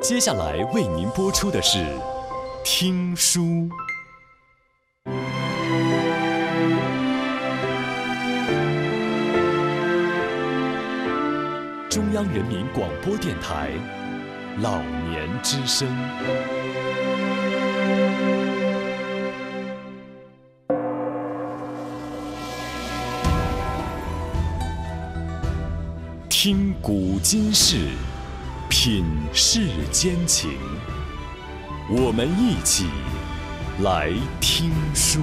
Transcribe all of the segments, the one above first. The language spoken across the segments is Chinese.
接下来为您播出的是听书。中央人民广播电台老年之声。听古今事，品世间情，我们一起来听书。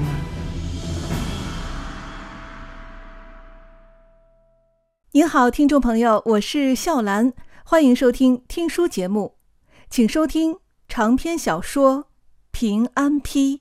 您好，听众朋友，我是笑兰，欢迎收听听书节目，请收听长篇小说《平安批》。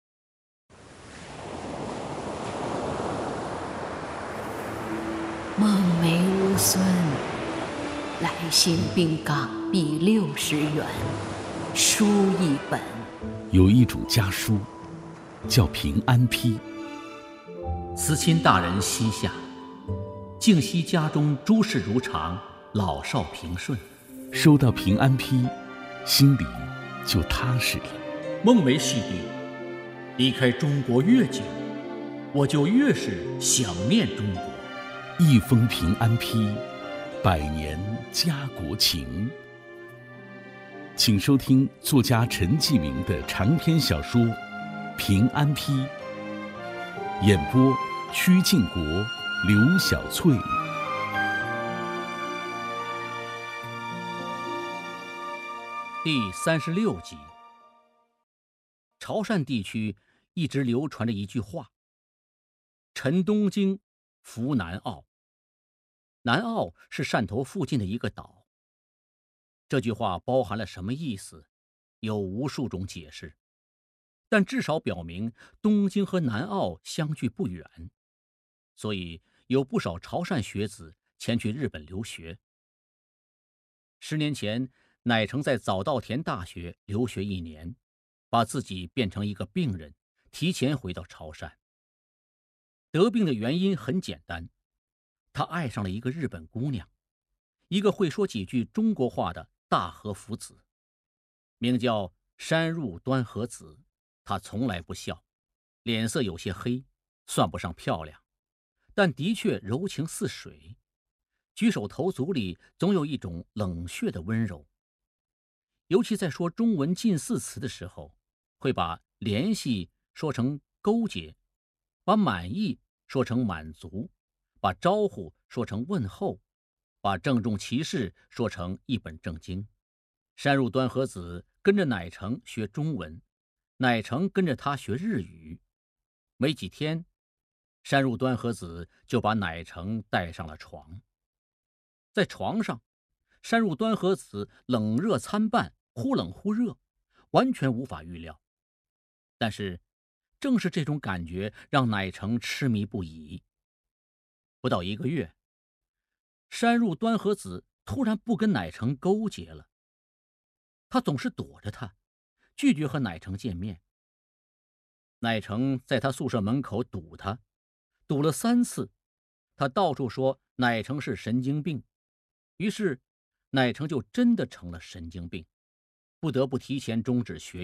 梦梅无孙，来信并港币60元，书一本。 有一种家书，叫平安批。 慈亲大人膝下，敬惜家中诸事如常，老少平顺。 收到平安批，心里就踏实了。 梦梅细语，离开中国越久，我就越是想念中国。 一封平安批，百年家国情。请收听作家陈继明的长篇小说《平安批》，演播曲靖国、刘小翠。 第36集。潮汕地区一直流传着一句话：陈东京，扶南澳。南澳是汕头附近的一个岛。这句话包含了什么意思，有无数种解释，但至少表明东京和南澳相距不远，所以有不少潮汕学子前去日本留学。10年前，乃成在早稻田大学留学1年，把自己变成一个病人，提前回到潮汕。得病的原因很简单，他爱上了一个日本姑娘，一个会说几句中国话的大和福子，名叫山入端和子。她从来不笑，脸色有些黑，算不上漂亮，但的确柔情似水，举手投足里总有一种冷血的温柔。尤其在说中文近似词的时候，会把联系说成勾结，把满意说成满足，把招呼说成问候，把郑重其事说成一本正经。山入端和子跟着乃成学中文，乃成跟着他学日语。没几天，山入端和子就把乃成带上了床。在床上，山入端和子冷热参半，忽冷忽热，完全无法预料。但是正是这种感觉让乃成痴迷不已。不到1个月，山入端和子突然不跟乃成勾结了。他总是躲着他，拒绝和乃成见面。乃成在他宿舍门口堵他，堵了3次，他到处说乃成是神经病，于是乃成就真的成了神经病，不得不提前终止学业。